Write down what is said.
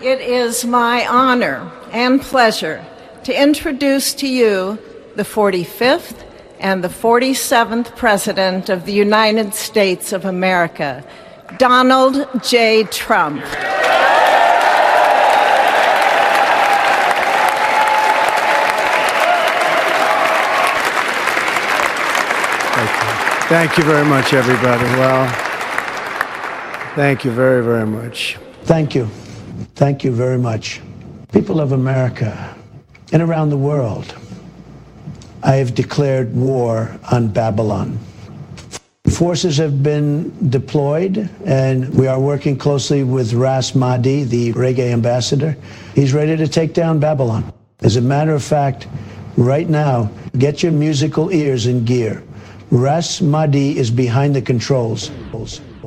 It is my honor and pleasure to introduce to you the 45th and the 47th President of the United States of America, Donald J. Trump. Thank you very much, everybody. Well, thank you very, very much. Thank you. Thank you very much. People of America and around the world, I have declared war on Babylon. Forces have been deployed, and we are working closely with Ras Mahdi, the reggae ambassador. He's ready to take down Babylon. As a matter of fact, right now, get your musical ears in gear. Ras Mahdi is behind the controls.